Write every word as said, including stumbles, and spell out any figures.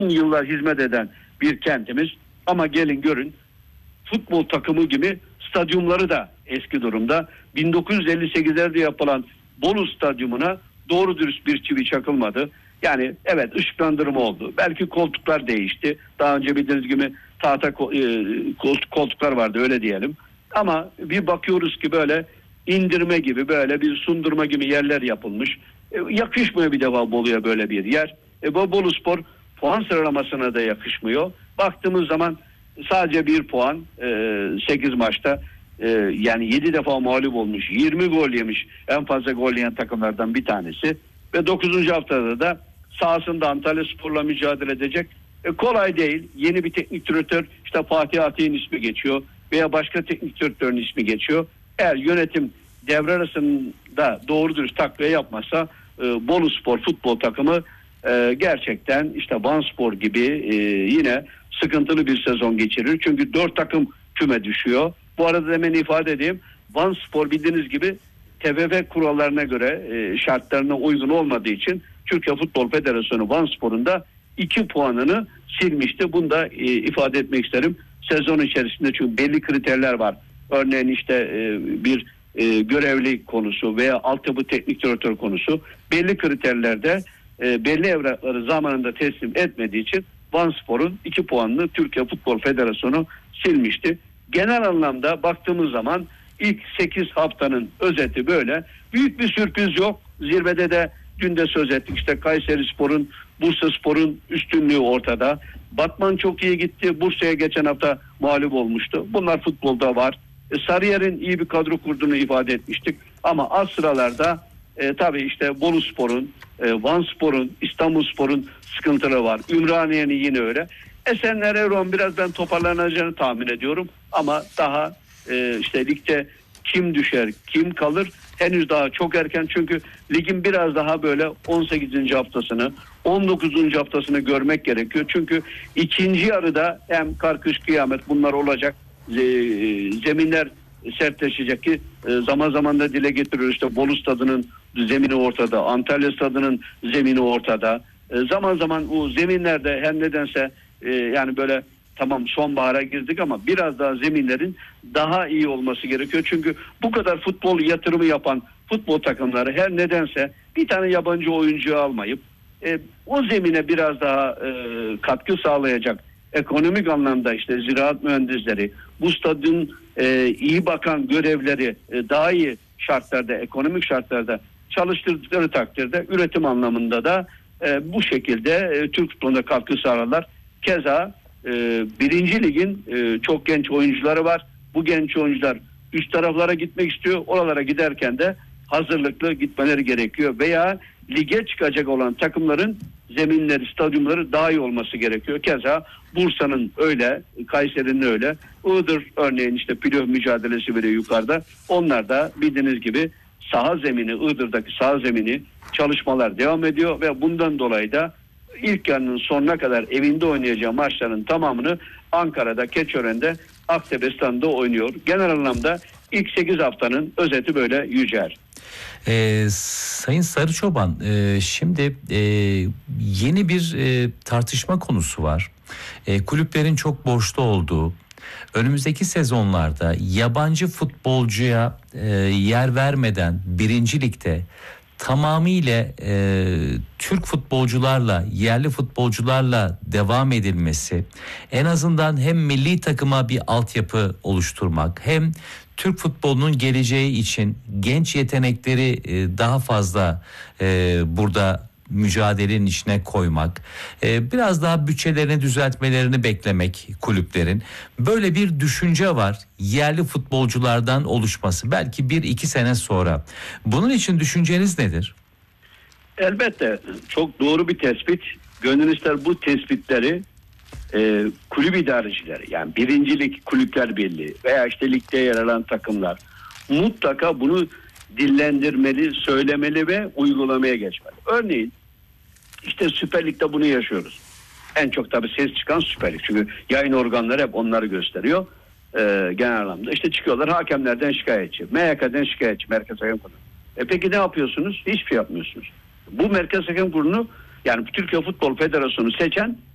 yıllar hizmet eden bir kentimiz. Ama gelin görün, futbol takımı gibi stadyumları da eski durumda. bin dokuz yüz elli sekizlerde yapılan Bolu Stadyumuna doğru dürüst bir çivi çakılmadı. Yani evet, ışıklandırma oldu. Belki koltuklar değişti. Daha önce bildiğiniz gibi tahta koltuklar vardı, öyle diyelim. Ama bir bakıyoruz ki böyle indirme gibi, böyle bir sundurma gibi yerler yapılmış. E, yakışmıyor bir defa Bolu'ya böyle bir yer. E, bu Boluspor puan sıralamasına da yakışmıyor. Baktığımız zaman sadece bir puan e, sekiz maçta, e, yani yedi defa mağlup olmuş, yirmi gol yemiş, en fazla gol yiyen takımlardan bir tanesi. Ve dokuzuncu haftada da sahasında Antalyaspor'la mücadele edecek. E, kolay değil. Yeni bir teknik direktör, işte Fatih Atay'ın ismi geçiyor veya başka teknik direktörün ismi geçiyor. Eğer yönetim devre arasında doğru dürüst takviye yapmazsa e, Boluspor futbol takımı e, gerçekten işte Vanspor gibi e, yine sıkıntılı bir sezon geçirir. Çünkü dört takım küme düşüyor. Bu arada hemen ifade edeyim. Vanspor bildiğiniz gibi T F F kurallarına göre e, şartlarına uygun olmadığı için Türkiye Futbol Federasyonu Vanspor'un da iki puanını silmişti. Bunu da e, ifade etmek isterim. Sezon içerisinde çünkü belli kriterler var. Örneğin işte e, bir e, görevli konusu veya altyapı teknik direktör konusu belli kriterlerde e, belli evrakları zamanında teslim etmediği için Vanspor'un iki puanını Türkiye Futbol Federasyonu silmişti. Genel anlamda baktığımız zaman ilk sekiz haftanın özeti böyle. Büyük bir sürpriz yok. Zirvede de dün de söz ettik. İşte Kayserispor'un, Bursaspor'un üstünlüğü ortada. Batman çok iyi gitti. Bursa'ya geçen hafta mağlup olmuştu. Bunlar futbolda var. E, Sarıyer'in iyi bir kadro kurduğunu ifade etmiştik. Ama az sıralarda e, tabii işte Boluspor'un, e, Vanspor'un, İstanbulspor'un sıkıntıları var. Ümraniye'nin yine öyle. Esenler Erdoğan biraz ben toparlanacağını tahmin ediyorum. Ama daha e, işte ligde kim düşer, kim kalır henüz daha çok erken. Çünkü ligin biraz daha böyle on sekizinci haftasını, on dokuzuncu haftasını görmek gerekiyor. Çünkü ikinci yarıda hem kar kış kıyamet bunlar olacak. Zeminler sertleşecek ki zaman zaman da dile getiriyoruz. İşte Bolu Stadı'nın zemini ortada, Antalya Stadı'nın zemini ortada. Zaman zaman o zeminlerde her nedense yani böyle tamam sonbahara girdik ama biraz daha zeminlerin daha iyi olması gerekiyor. Çünkü bu kadar futbol yatırımı yapan futbol takımları her nedense bir tane yabancı oyuncu almayıp e, o zemine biraz daha e, katkı sağlayacak ekonomik anlamda işte ziraat mühendisleri, bu stadyum e, iyi bakan görevleri e, daha iyi şartlarda, ekonomik şartlarda çalıştırdıkları takdirde üretim anlamında da e, bu şekilde e, Türk futboluna katkı sağlarlar. Keza e, birinci ligin e, çok genç oyuncuları var. Bu genç oyuncular üst taraflara gitmek istiyor. Oralara giderken de hazırlıklı gitmeleri gerekiyor. Veya lige çıkacak olan takımların zeminleri, stadyumları daha iyi olması gerekiyor. Keza Bursa'nın öyle, Kayseri'nin öyle. Iğdır örneğin işte playoff mücadelesi veriyor yukarıda. Onlar da bildiğiniz gibi saha zemini, Iğdır'daki saha zemini çalışmalar devam ediyor ve bundan dolayı da ilk yarının sonuna kadar evinde oynayacağı maçların tamamını Ankara'da, Keçiören'de, Aktepe Stadı'nda oynuyor. Genel anlamda ilk sekiz haftanın özeti böyle Yücel. Ee, Sayın Sarıçoban, e, şimdi e, yeni bir e, tartışma konusu var. E, kulüplerin çok borçlu olduğu, önümüzdeki sezonlarda yabancı futbolcuya e, yer vermeden birinci ligde tamamıyla e, Türk futbolcularla, yerli futbolcularla devam edilmesi, en azından hem milli takıma bir altyapı oluşturmak, hem Türk futbolunun geleceği için genç yetenekleri e, daha fazla e, burada mücadelenin içine koymak, e, biraz daha bütçelerini düzeltmelerini beklemek kulüplerin. Böyle bir düşünce var, yerli futbolculardan oluşması belki bir iki sene sonra. Bunun için düşünceniz nedir? Elbette çok doğru bir tespit. Gönül ister bu tespitleri e, kulüp idarecileri, yani birincilik kulüpler birliği veya işte ligde yer alan takımlar mutlaka bunu dillendirmeli, söylemeli ve uygulamaya geçmeli. Örneğin işte Süper Lig'de bunu yaşıyoruz. En çok tabii ses çıkan Süper Lig. Çünkü yayın organları hep onları gösteriyor. Ee, genel anlamda. İşte çıkıyorlar hakemlerden şikayetçi. M Y K'den şikayetçi. Merkez Hakem Kurulu. E peki ne yapıyorsunuz? Hiçbir şey yapmıyorsunuz. Bu Merkez Hakem Kurulu'nu yani Türkiye Futbol Federasyonu seçen